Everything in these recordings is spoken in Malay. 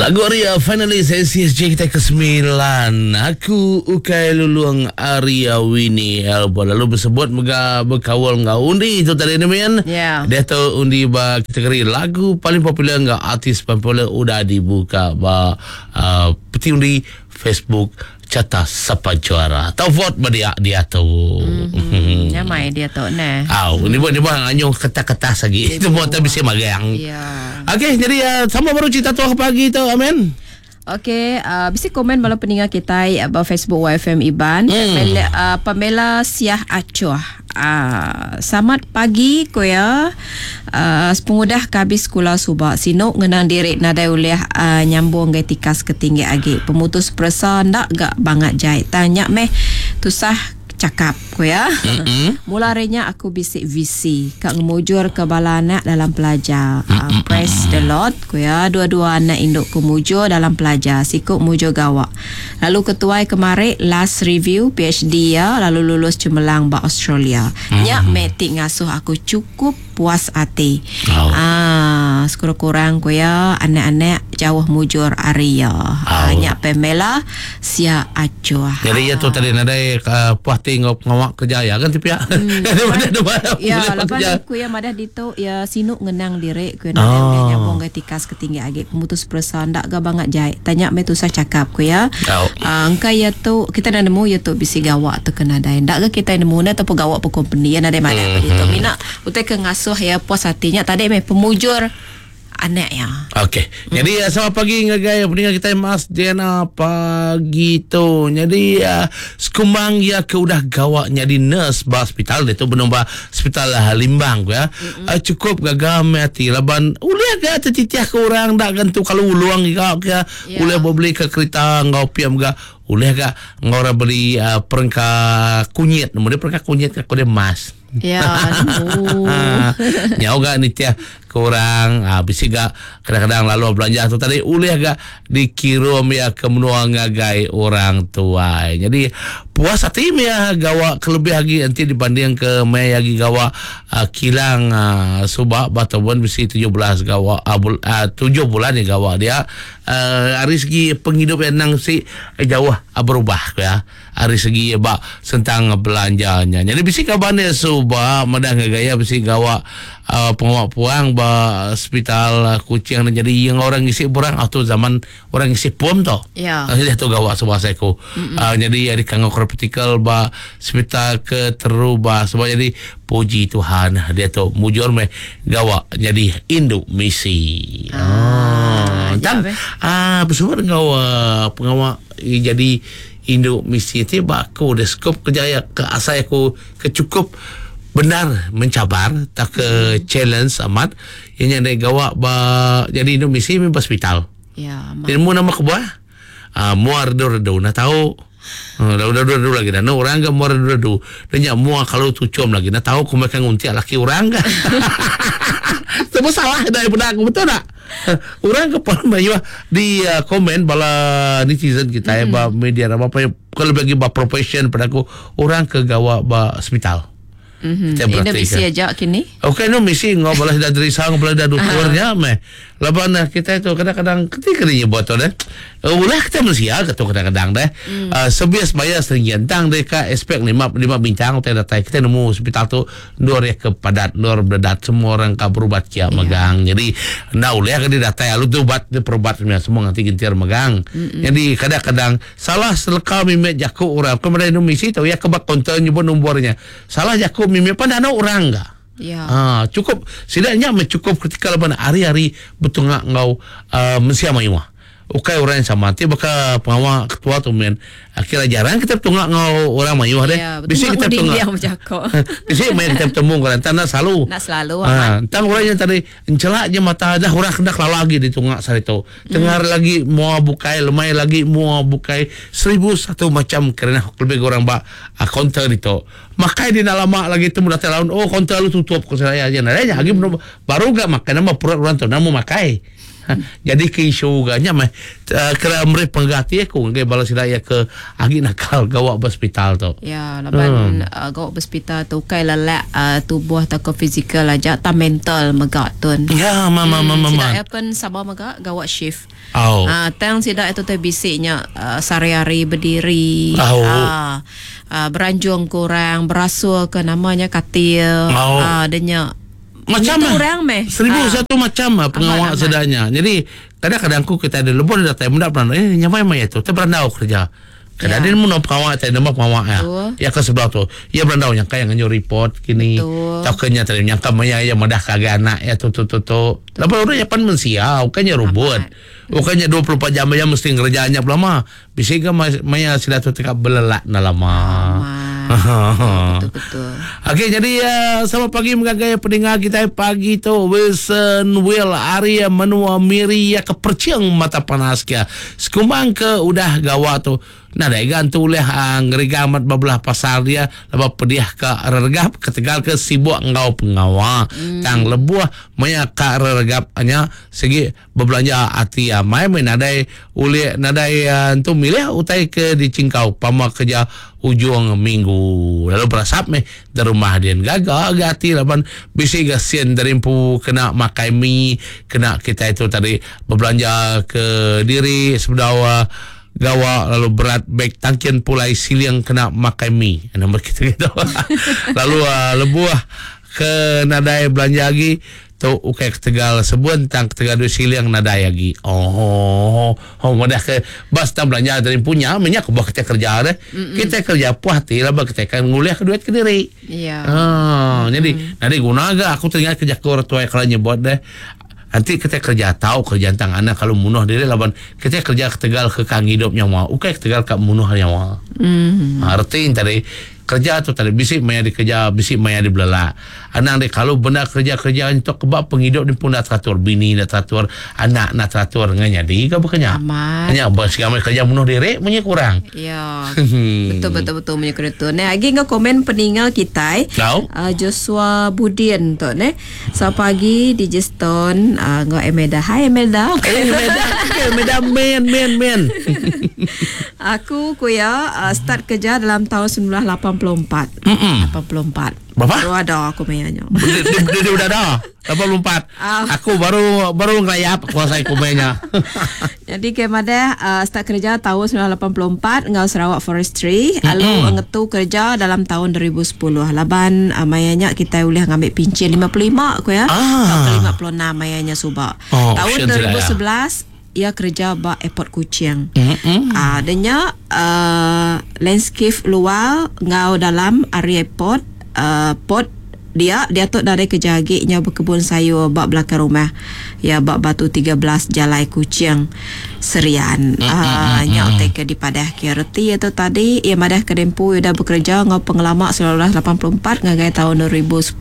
Lagu Arya finally SSJ kita ke-9. Aku ukai luluang Arya Winnie Elba. Lalu bersebut berkawal ngau undi itu tadi namian. Yeah. Dia tu undi ba kategori lagu paling popular ngau artis popular udah dibuka ba peti undi Facebook Carta Siapa Juara. Tahu vote ba dia tu. Nyamai dia tu nah. Ini buat anyo kata-kata lagi. Itu buat tak bisa magang. Ya. Okey, jadi sama baru cerita tu pagi tu, amen. Okey, bisa komen bala peninggal kita about Facebook YFM Iban. Pamela Siah Acuh. Selamat pagi kuya. Pengudah kabis sekolah Subak Sinok ngenang diri nadai uliah nyambung gai tikas ketinggi agi. Pemutus perasa ndak gak banget jahit. Tanya meh tusah cakap kuya. Mulanya aku bisik visi kak ngemujur ke bala anak dalam pelajar. Praise the Lord kuya. Dua-dua anak induk kumujur dalam pelajar. Sikuk mujur gawak. Lalu ketuai kemarin last review PhD ya. Lalu lulus cemerlang ba Australia. Nyak metik ngasuh aku cukup puas hati. Sekurang-kurang kuya anak-anak jauh mujur Arya. Nyak Pamela Sia Acuh. Jadi ya tu tadi nadai puas tengok ngawak kejaya kan tipia. Ya, lepas aku yang madah dito ya sinuk ngenang diri ku nak nyambung ke tikas ketinggi agi pemutus perasaan ndak ga banget jai. Tanya me tu saya cakap ku ya. Angka ya tu kita nak nemu ya tu bisi gawak tu kena dai. Ndak ga kita nemu na tu gawak pe company ya nadai mana dito. Mina utai ke ngasuh ya puas hatinya tadi me pemujur anak ya. Okey. Jadi selamat pagi ngagaya pendengar kita Mas Diana pagi tu. Jadi sekumbang ya ke udah gawak jadi nurse ba hospital dia tu benomba hospital Limbang ya. Cukup gagam mati laban uliah ga tetitiah ke orang dak gantu kalau uluang ga ya. Uliah beli ke kereta ngau piam ga uliah ga ngora beli perengka kunyit. Nomor dia perengka kunyit ka kode mas. Ya. Nyau ga ni tia kurang bisi ga kadang-kadang lalu belanja tu tadi ulih ga dikirim ya ke menua ngagai orang tua. Jadi puas hati ya gawa kelebih lagi nanti dibanding ke mai lagi gawa kilang Subak Batuan bisi 17 gawa 7 bulan ni gawa dia dari segi penghidupan nang si jauh berubah ya. Dari segi ba tentang belanjanya. Jadi bisi kabane Subak madah ngagaya bisi gawa pengawak puang ba hospital kucing dan jadi yang orang isi borang atau zaman orang isi pom to. Ya. Dia tu gawa sebab aku. Jadi di kanggo critical ba hospital ke terubah sebab jadi puji Tuhan dia tu mujur me gawa jadi induk misi. Dan bersama gawa pengawak jadi induk misi itu baku de skop kerja ke asal aku kecukup benar mencabar tak ke challenge amat yang ada gawak ba jadi Indonesia mi hospital ya jadi mu nama kebuah muar do na tahu do lagi dah orang ga muar do dan muar kalau tu com lagi na tahu ku makan untiak laki orang ga salah dari benar aku betul tak orang ke paling di komen bala netizen kita ba media apa kalau bagi ba profession pada aku orang ke gawak ba hospital. Ini misi aja kini. Okey, no misi ngobalah dari sang ngobalah dari doktornya meh. Laban kita itu kadang-kadang ketika dia buat tu deh. Ulah kita manusia kata kadang-kadang deh. Sebias bayar sering tang deh ka aspek 5 bintang kita nemu hospital tu dor ya kepadat dor bedat semua orang ka berubat kia megang. Jadi nah ulah ka dia data lu tu bat perubatnya semua nanti gentir megang. Jadi kadang-kadang salah seleka mimet jaku orang kemudian misi tu ya kebak konten nyebut nombornya. Salah jaku mimpi pada anak orang enggak? Ya. Cukup setidaknya mencukup ketika lepas hari-hari betul ngau mensia mayuah. Okai orang yang sama nanti bakal pengawal ketua tu men akhirnya jarang kita tengok ngau orang mayuah deh. Bisi kita tengok. Bisi main kita temu kan tanah selalu. Nak selalu. Tang orang yang tadi encelak je mata dah orang hendak lagi di tengok sari tu. Dengar lagi mau bukai lemai lagi mau bukai 1001 macam kerana lebih orang ba counter itu. Makai di lama lagi temu datang lawan counter lu tutup ke saya aja. Nah, lagi baru gak makan nama pura orang tu nama makai. Jadi ke isu ganya mah kira mereka penggati aku ngai balas saya ke agi nakal gawak hospital tu. Ya, laban gawak hospital tu kai lalak tubuh tak ke fizikal aja ta mental megak tun. Ya, mama. Tidak akan sama megak gawak shift. Oh. Tang sidak itu teh bisiknya sehari-hari berdiri. Beranjung kurang, berasul ke namanya katil. Adanya macam orang meh 1001 macam pengawal sedanya. Jadi kadang-kadang kita ada lebih ada time muda pernah nyamai maya tu terberandau kerja. Kadang dia mau pengawal tadi nama pengawal ya ke sebelah tu. Ya berandau yang kayak nganyo report kini. Takenya tadi yang kamaya ya madah kagak anak ya tu. Lepas orang ya pan mensia, bukannya robot. Bukannya 24 jam aja mesti kerjanya lama. Bisa ke maya sila tu tekap belelak na lama. Betul. Okey, jadi selamat pagi menggagaya pendengar kita pagi tu Wilson Will Arya menua miri ya keperciang mata panas kia. Sekumang ke udah gawa tu. Nah, dah gantu leh ngeriga amat bebelah pasar dia lepas pediah ke regap ketegal ke sibuk ngau pengawa. Tang lebuah maya ka regap hanya segi berbelanja hati mai nadai uli nadai tu milih utai ke di Cingkau pama kerja ujung minggu lalu berasap dari rumah dia gagal gati lapan bisi gasien dari pu kena makai mie kena kita itu tadi berbelanja ke diri sebedawa gawa lalu berat baik tangkian pulai siliang kena makai mie nombor kita gitu lalu lebuah ke nadai belanja lagi tu ukai Tegal sebuan tang Tegal dua siliang nadai lagi mudah ke bas tam belanja dari punya minyak ke kita kerja deh kita kerja puas hati lah kita kan nguliah ke duit ke diri jadi nanti guna agak aku teringat kerja ke orang tua kalau nyebut deh nanti kita kerja tahu kerjaan tang anak kalau munuh diri laban kita kerja ke Tegal ke kang hidup nyawa ukai ke Tegal ke munuh nyawa arti tadi kerja tu tadi bisik maya dikerja bisik maya dibelala anak dek kalau benda kerja untuk kebab penghidup di pun dah teratur bini dah teratur anak nak teratur nganya di ke bukannya hanya bos kami kerja munuh diri punya kurang ya betul punya kereta ne lagi ngau komen peninggal kita Joshua Budin tu ne selamat pagi di Jeston ngau Emelda hai Emelda men aku kuya start kerja dalam tahun 1984 berapa? Baru ada aku mainnya. Dia udah ada 84. Aku baru ngerayap kuasai kumenya. Jadi kemada start kerja tahun 1984 ngau Sarawak Forestry. Lalu ngetu kerja dalam tahun 2010. Laban mayanya kita boleh ngambil pincin 55 aku ya. Tahun 56 mayanya subak. Tahun 2011 ia kerja ba airport Kuching. Adanya landscape luar ngau dalam area airport port dia tu dari kejaginya berkebun sayur bak belakang rumah ya bak batu 13 Jalai Kuching Serian nyak teka di padah kerti itu tadi ia madah kedempu dah bekerja ngau pengalaman 1984 ngagai tahun 2010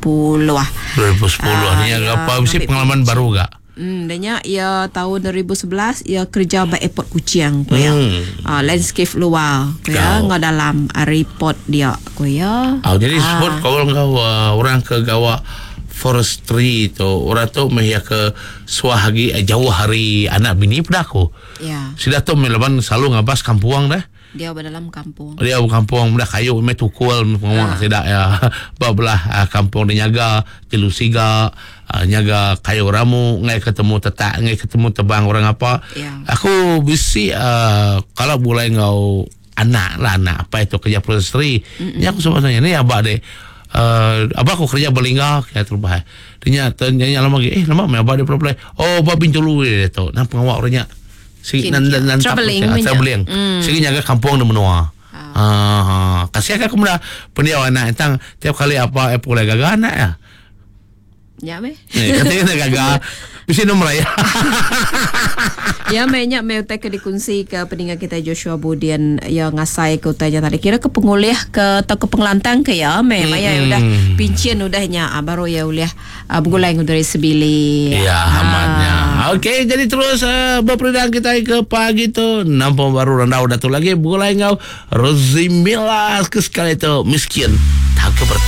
ni apa mesti pengalaman baru gak danya ia tahun 2011 ia kerja ba airport Kuching ko ya landscape luar ko ya ngau dalam report dia ko ya jadi sebut kalau engkau orang ke gawa forestry tu orang tu meh ke suahagi jauh hari anak bini pada aku sudah tu melaban selalu ngabas kampuang dah dia dalam kampung. Dia kampung dah kayu me tukul ngomong tidak ya. Babelah kampung dia nyaga Telusiga nyaga kayu ramu ngai ketemu tetak ngai ketemu tebang orang apa. Aku bisi kalau mulai ngau anak apa itu kerja forestry. Ni aku sebenarnya ni abah deh. Abah aku kerja berlingga kayak terbahai. Dia tanya lama lagi lama me abah dia problem. Oh babin dulu dia tu. Nampak awak orangnya traveling segi nyaga kampung de menua kasih aku muda pendiaw anak tang tiap kali apa boleh gagal anak ya katanya gagal bisa nomor ya ya banyak tek dikunci ke pendengar kita Joshua Budian yang ngasai ke utanya tadi kira ke penguliah ke atau ke pengelantang ke ya maya udah pincin udahnya baru ya uliah bergulai dari sebili amatnya okey jadi terus berperang kita ke pagi tu nampak baru rendah udah tu lagi bergulai ngau Rozimilas ke sekali tu miskin tak keberta